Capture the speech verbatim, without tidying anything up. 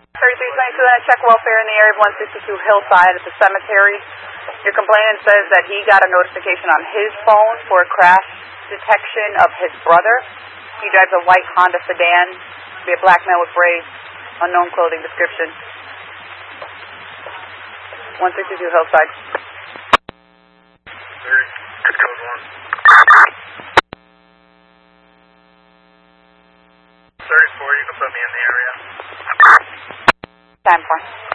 thirty-three twenty-two, and I check welfare in the area of one sixty-two Hillside at the cemetery. Your complainant says that he got a notification on his phone for a crash detection of his brother. He drives a white Honda sedan, be a black man with braids, unknown clothing description. one sixty-two Hillside. Good code one. thirty-four, you can put me in the area. Time for.